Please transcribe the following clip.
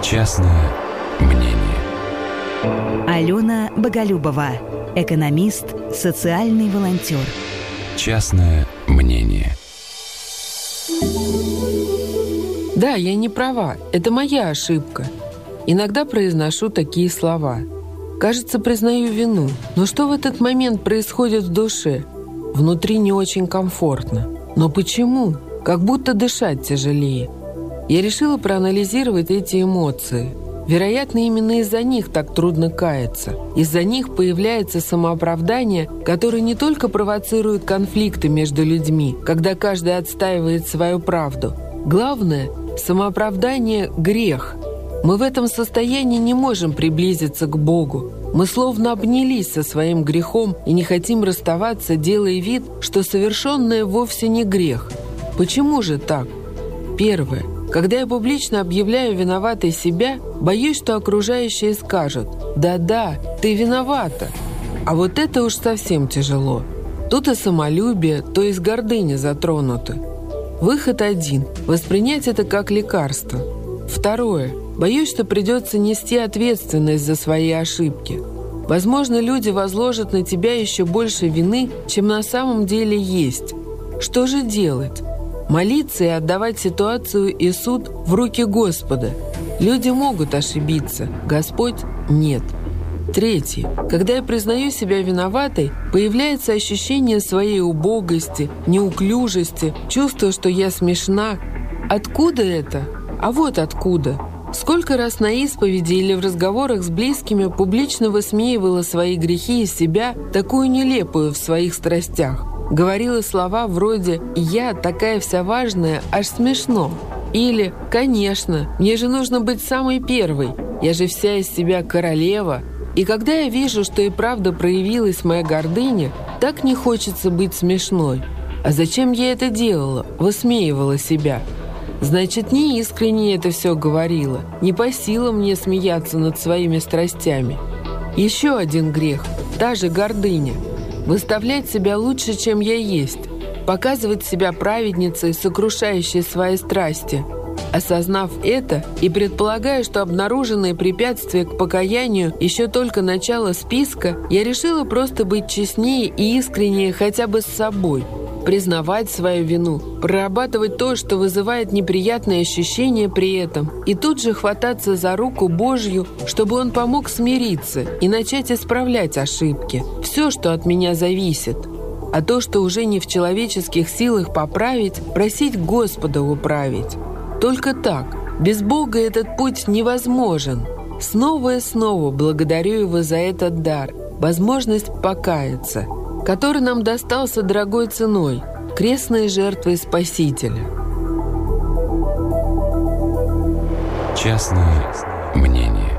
Частное мнение. Алена Боголюбова, экономист, социальный волонтер. Частное мнение. Да, я не права. Это моя ошибка. Иногда произношу такие слова. Кажется, признаю вину. Но что в этот момент происходит в душе? Внутри не очень комфортно. Но почему? Как будто дышать тяжелее. Я решила проанализировать эти эмоции. Вероятно, именно из-за них так трудно каяться. Из-за них появляется самооправдание, которое не только провоцирует конфликты между людьми, когда каждый отстаивает свою правду. Главное, самооправдание – грех. Мы в этом состоянии не можем приблизиться к Богу. Мы словно обнялись со своим грехом и не хотим расставаться, делая вид, что совершенное вовсе не грех. Почему же так? Первое. Когда я публично объявляю виноватой себя, боюсь, что окружающие скажут: «Да-да, ты виновата». А вот это уж совсем тяжело. Тут и самолюбие, то есть гордыня затронуты. Выход один – воспринять это как лекарство. Второе. Боюсь, что придется нести ответственность за свои ошибки. Возможно, люди возложат на тебя еще больше вины, чем на самом деле есть. Что же делать? Молиться и отдавать ситуацию и суд в руки Господа. Люди могут ошибиться, Господь – нет. Третье. Когда я признаю себя виноватой, появляется ощущение своей убогости, неуклюжести, чувство, что я смешна. Откуда это? А вот откуда. Сколько раз на исповеди или в разговорах с близкими публично высмеивала свои грехи и себя, такую нелепую в своих страстях. Говорила слова вроде «я такая вся важная, аж смешно». Или «конечно, мне же нужно быть самой первой, я же вся из себя королева». И когда я вижу, что и правда проявилась моя гордыня, так не хочется быть смешной. А зачем я это делала? Высмеивала себя. Значит, не искренне это все говорила, не по силам мне смеяться над своими страстями. Еще один грех – та же гордыня. Выставлять себя лучше, чем я есть, показывать себя праведницей, сокрушающей свои страсти. Осознав это и предполагая, что обнаруженные препятствия к покаянию еще только начало списка, я решила просто быть честнее и искреннее хотя бы с собой, признавать свою вину, прорабатывать то, что вызывает неприятные ощущения при этом, и тут же хвататься за руку Божью, чтобы Он помог смириться и начать исправлять ошибки, все, что от меня зависит. А то, что уже не в человеческих силах поправить, просить Господа управить. Только так, без Бога этот путь невозможен. Снова и снова благодарю Его за этот дар, возможность покаяться, который нам достался дорогой ценой, крестной жертвой Спасителя. Частное мнение.